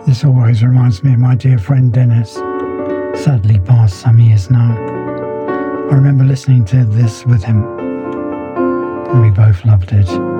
This always reminds me of my dear friend Dennis, sadly passed some years now. I remember listening to this with him, and we both loved it.